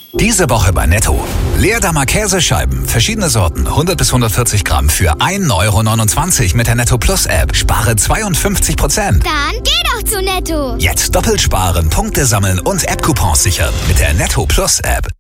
Diese Woche bei Netto. Leerdammer Käsescheiben, verschiedene Sorten, 100 bis 140 Gramm für 1,29 € mit der Netto Plus App. Spare 52%. Dann geh doch zu Netto. Jetzt doppelt sparen, Punkte sammeln und App-Coupons sichern mit der Netto Plus App.